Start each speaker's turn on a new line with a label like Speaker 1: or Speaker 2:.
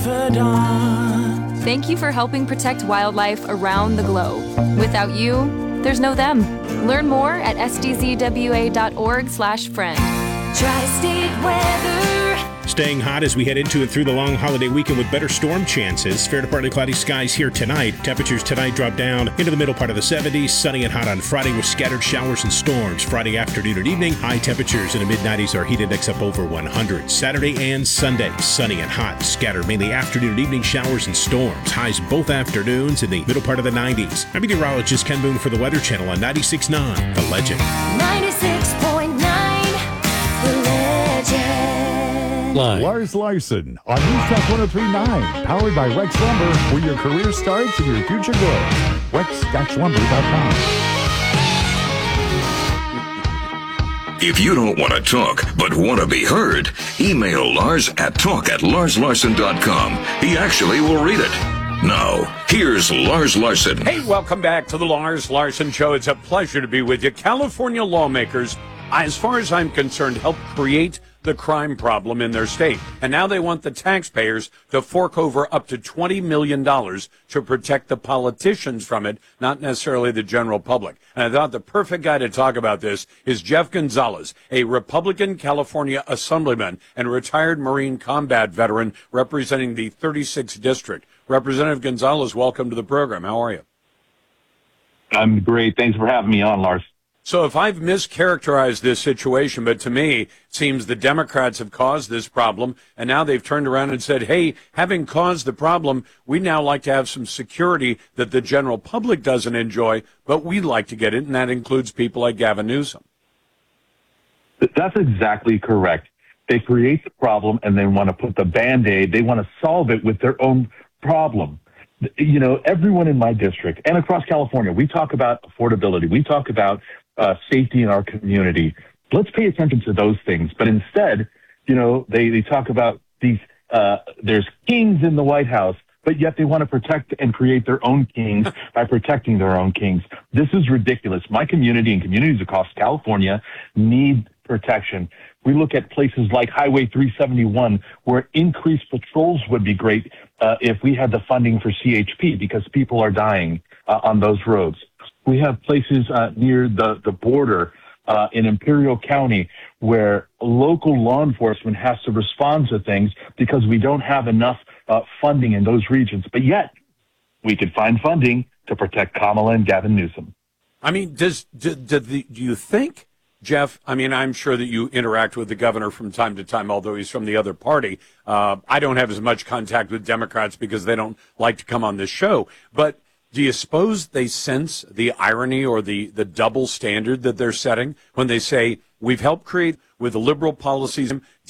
Speaker 1: Thank you for helping protect wildlife around the globe. Without you, there's no them. Learn more at sdzwa.org/friend.
Speaker 2: Tri-State weather.
Speaker 3: Staying hot as we head into and through the long holiday weekend with better storm chances. Fair to partly cloudy skies here tonight. Temperatures tonight drop down into the middle part of the 70s. Sunny and hot on Friday with scattered showers and storms. Friday afternoon and evening, high temperatures in the mid-90s. Our heat index up over 100. Saturday and Sunday, sunny and hot. Scattered mainly afternoon and evening showers and storms. Highs both afternoons in the middle part of the 90s. I'm meteorologist Ken Boone for the Weather Channel on 96.9 The Legend.
Speaker 2: 96.9 The Legend.
Speaker 4: Lars Larson on News Talk 103.9, powered by Rex Lumber, where your career starts and your future grows. Rex-lumber.com.
Speaker 5: If you don't want to talk, but want to be heard, email Lars at talk@larslarson.com. He actually will read it. Now, here's Lars Larson.
Speaker 6: Hey, welcome back to the Lars Larson Show. It's a pleasure to be with you. California lawmakers, as far as I'm concerned, helped create the crime problem in their state. And now they want the taxpayers to fork over up to $20 million to protect the politicians from it, not necessarily the general public. And I thought the perfect guy to talk about this is Jeff Gonzalez, a Republican California assemblyman and retired Marine combat veteran representing the 36th District. Representative Gonzalez, welcome to the program. How are you?
Speaker 7: I'm great. Thanks for having me on, Lars.
Speaker 6: So if I've mischaracterized this situation, but to me, it seems the Democrats have caused this problem, and now they've turned around and said, hey, having caused the problem, we'd now like to have some security that the general public doesn't enjoy, but we'd like to get it, and that includes people like Gavin Newsom.
Speaker 7: That's exactly correct. They create the problem, and they want to put the Band-Aid. They want to solve it with their own problem. You know, everyone in my district and across California, we talk about affordability. We talk about safety in our community. Let's pay attention to those things. But instead, you know, they talk about these, there's kings in the White House, but yet they want to protect and create their own kings by protecting their own kings. This is ridiculous. My community and communities across California need protection. We look at places like Highway 371, where increased patrols would be great if we had the funding for CHP, because people are dying on those roads. We have places near the border in Imperial County where local law enforcement has to respond to things because we don't have enough funding in those regions. But yet, we could find funding to protect Kamala and Gavin Newsom.
Speaker 6: I mean, do you think, Jeff, I mean, I'm sure that you interact with the governor from time to time, although he's from the other party. I don't have as much contact with Democrats because they don't like to come on this show. But do you suppose they sense the irony or the double standard that they're setting when they say, we've helped create with liberal policies